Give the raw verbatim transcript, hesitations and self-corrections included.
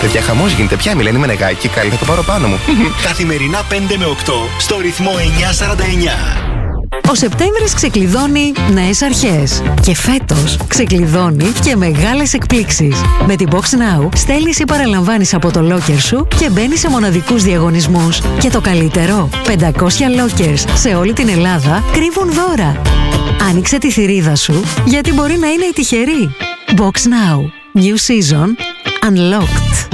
Παιδιά, χαμός γίνεται πια. Μιλένη με νεγάκι. Καλή, θα το πάρω πάνω μου. Καθημερινά πέντε με οκτώ στο ρυθμό εννιακόσια σαράντα εννιά. Ο Σεπτέμβρης ξεκλειδώνει νέες αρχές και φέτος ξεκλειδώνει και μεγάλες εκπλήξεις. Με την Box Now στέλνεις ή παραλαμβάνεις από το locker σου και μπαίνεις σε μοναδικούς διαγωνισμούς. Και το καλύτερο, πεντακόσια lockers σε όλη την Ελλάδα κρύβουν δώρα. Άνοιξε τη θηρίδα σου, γιατί μπορεί να είναι η τυχερή. Box Now. New season unlocked.